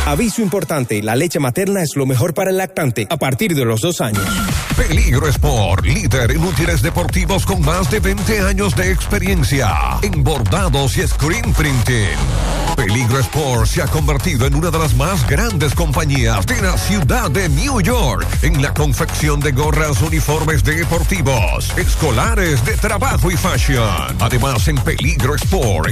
Aviso importante, la leche materna es lo mejor para el lactante a partir de los 2 años. Peligro Sport, líder en útiles deportivos con más de 20 años de experiencia en bordados y screen printing. Peligro Sport se ha convertido en una de las más grandes compañías de la ciudad de New York en la confección de gorras, uniformes deportivos, escolares, de trabajo y fashion. Además, en Peligro Sport